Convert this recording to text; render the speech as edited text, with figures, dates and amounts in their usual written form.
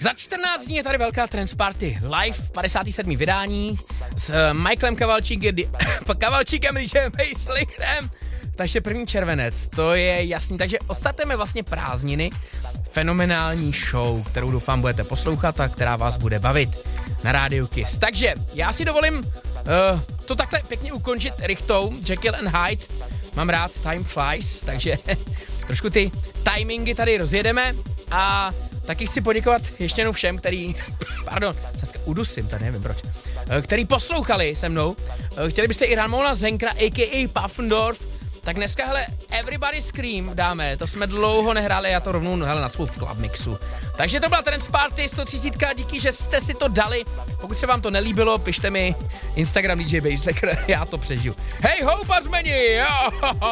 Za 14 dní je tady velká Trance Party live, 57. vydání s Michaelem Kavalčíkem, DJem Basslingerem. Takže 1. červenec, to je jasný. Takže odstartujeme vlastně prázdniny, fenomenální show, kterou doufám budete poslouchat a která vás bude bavit na Rádiu Kiss. Takže já si dovolím to takhle pěkně ukončit rychtou, Jekyll and Hyde. Mám rád Time Flies, takže trošku ty timingy tady rozjedeme a taky chci poděkovat ještě jednou všem, který, dneska udusím, tady nevím proč, který poslouchali se mnou. Chtěli byste i Ramona Zenkra, a.k.a. Puffendorf, tak dneska, hele, Everybody Scream dáme, to jsme dlouho nehráli, já to rovnou, hele, na svou v Club Mixu. Takže to byla Trance Party 130, díky, že jste si to dali. Pokud se vám to nelíbilo, pište mi Instagram DJ Basslinger, já to přežiju. Hej ho, pařmeni, jo!